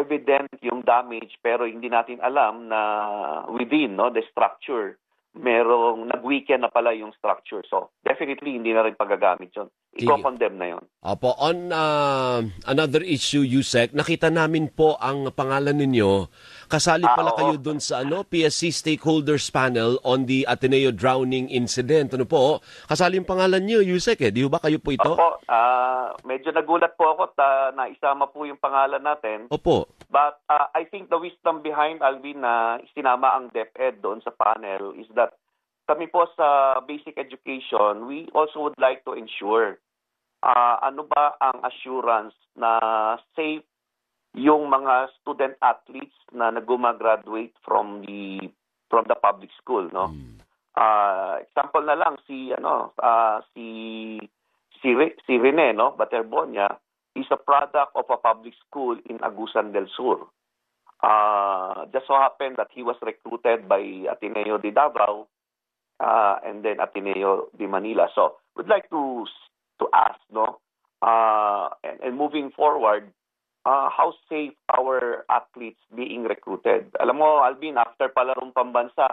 evident yung damage pero hindi natin alam na within the structure merong nag-weaken na pala yung structure. So, definitely hindi na rin pagagamit yun. Iko-condemn na yun. Opo, on another issue, Yusek, nakita namin po ang pangalan ninyo. Kasali pala kayo dun sa PSC Stakeholders Panel on the Ateneo drowning incident. Ano po? Kasali yung pangalan niyo, Yusek, eh. Di ba kayo po ito? Opo, medyo nagulat po ako na isama po yung pangalan natin. Opo. But I think the wisdom behind, Alvin, na sinama ang DepEd doon sa panel is that kami po sa basic education, we also would like to ensure ano ba ang assurance na safe yung mga student athletes na nag-graduate from the public school, no? Example na lang si Rene, no, Baterbonia is a product of a public school in Agusan del Sur. Just so happened that he was recruited by Ateneo de Davao and then Ateneo de Manila. So, we'd like to ask, no, and moving forward, how safe our athletes being recruited. Alam mo, Alvin, after palarong pambansa,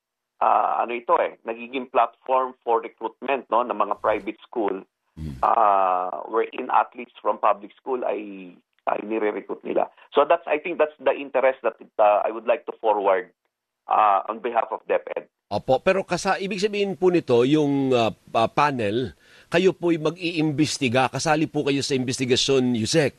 nagiging platform for recruitment, no, ng mga private school. Wherein athletes from public school ay nire-recruit nila. So I think that's the interest that I would like to forward on behalf of DepEd. Opo, pero ibig sabihin po nito, yung panel, kayo po'y mag-iimbestiga, kasali po kayo sa investigasyon, Yusek?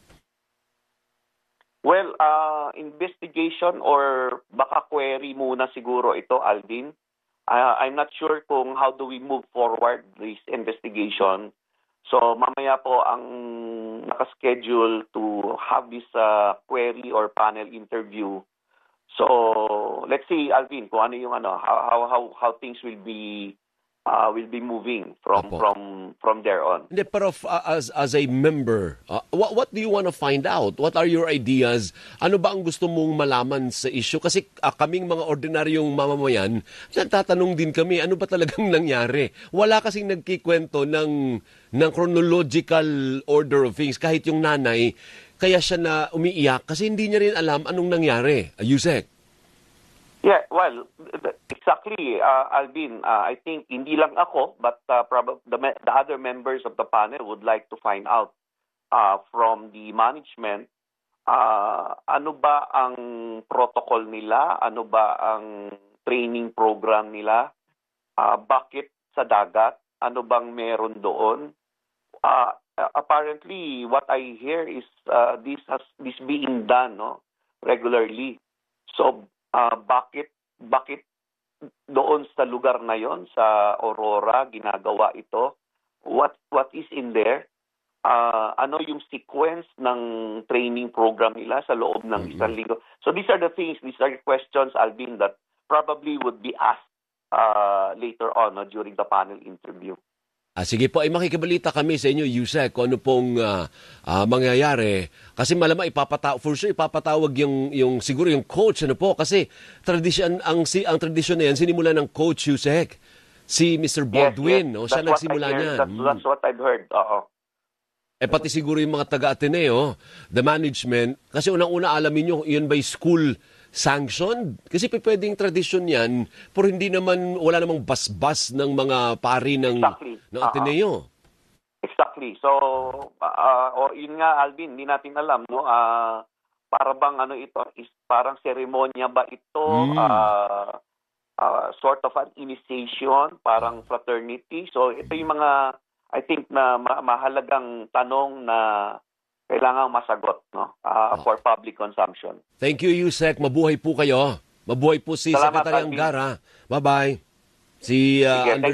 Well, investigation or baka query muna siguro ito, Alvin. I'm not sure kung how do we move forward this investigation. So mamaya po ang nakaschedule to have this query or panel interview. So let's see, Alvin, kung ano yung how things will be moving from there on. Hindi, pero as a member, what do you want to find out? What are your ideas? Ano ba ang gusto mong malaman sa issue? Kasi kaming mga ordinaryong mamamayan, nagtatanong din kami, ano ba talagang nangyari? Wala kasing nagkikwento ng chronological order of things. Kahit yung nanay, kaya siya na umiiyak kasi hindi niya rin alam anong nangyari. Yusek? Yeah, well, exactly, Alvin. I think hindi lang ako, but probably the other members of the panel would like to find out from the management ano ba ang protocol nila, ano ba ang training program nila, bakit sa dagat, ano bang meron doon. Apparently, what I hear is this being done, no, regularly. So bakit doon sa lugar na yon sa Aurora ginagawa ito? What is in there? Ano yung sequence ng training program nila sa loob ng isang linggo? So these are the questions, Alvin, that probably would be asked later on during the panel interview. Sige po, makikibalita kami sa inyo, Yusek, kung ano pong mangyayari. Kasi malamang ipapatawag yung siguro yung coach, ano po, kasi ang tradisyon na yan, sinimula ng coach, Yusek, si Mr. Baldwin, yes. Siya nagsimula niyan. That's what I've heard, Pati siguro yung mga taga-Ateneo, the management, kasi unang-una alamin nyo, yun ba'y school sanctioned? Kasi pwedeng tradisyon yan, pero wala namang basbas ng mga pari ng Ateneo. Exactly. So, yun nga, Alvin, hindi natin alam, no? Para bang ito? Is parang seremonya ba ito? Sort of an initiation, parang fraternity. So, ito yung mga, I think, na mahalagang tanong na kailangang masagot, no, for public consumption. Thank you, Yusek. Mabuhay po kayo. Mabuhay po si Secretary Angara. Bye-bye. Si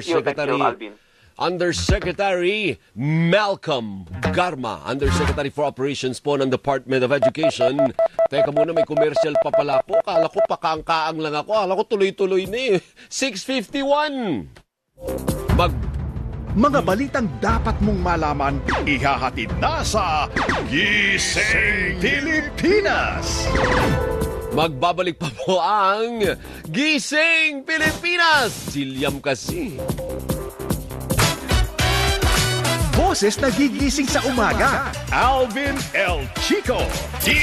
Undersecretary Malcolm Garma, Undersecretary for Operations po ng Department of Education. Teka muna, may commercial pa pala po. Kala ko pakaang-kaang lang ako. Kala ko tuloy-tuloy na 6:51. Mga balitang dapat mong malaman, ihahatid na sa Gising Pilipinas! Magbabalik pa po ang Gising Pilipinas! Silyam kasi. Boses na gigising sa umaga, Alvin El Chico.